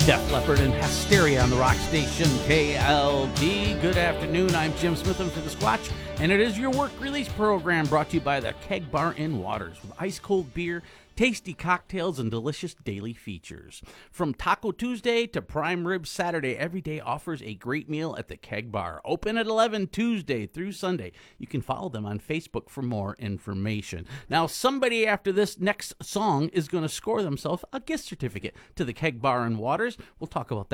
Def Leppard and Hysteria on the rock station KLD. Good afternoon, I'm Jim Smitham for The Squatch, and it is your work release program brought to you by the Keg Bar in Waters with ice-cold beer, tasty cocktails, and delicious daily features. From Taco Tuesday to Prime Rib Saturday, every day offers a great meal at the Keg Bar. Open at 11 Tuesday through Sunday. You can follow them on Facebook for more information. Now, somebody after this next song is going to score themselves a gift certificate to the Keg Bar and Waters. We'll talk about that